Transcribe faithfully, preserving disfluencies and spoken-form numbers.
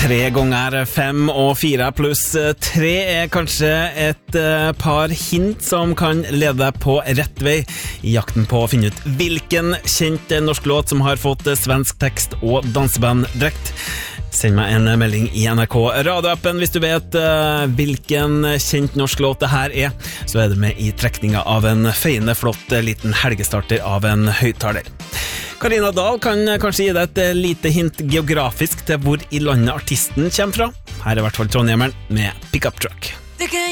Tre ganger fem og fire pluss tre er kanskje et par hint som kan lede deg på rett vei i jakten på å finne ut hvilken kjent norsk låt som har fått svensk tekst og dansebanddrakt. Send meg en melding i N R K radioappen hvis du vet uh, hvilken kjent norsk låt det her er. Så er det med i trekninga av en feiende flott liten helgestarter av en høyttaler. Karina Dahl kan kanskje gi deg et lite hint geografisk til hvor i landet artisten kommer fra. Her er i hvert fall trondheimeren med Pickup Truck.